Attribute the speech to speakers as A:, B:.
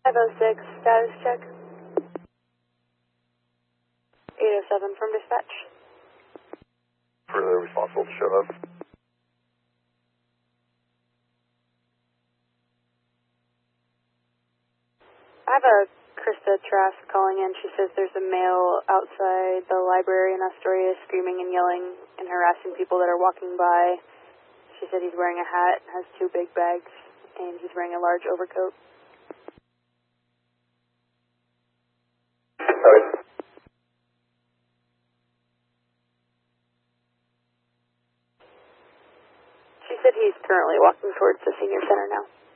A: 506, status check. 807 from dispatch.
B: Further responsible to show up.
A: I have a Krista Trask calling in. She says there's a male outside the library in Astoria screaming and yelling and harassing people that are walking by. She said he's wearing a hat, has two big bags, and he's wearing a large overcoat. She said he's currently walking towards the senior center now.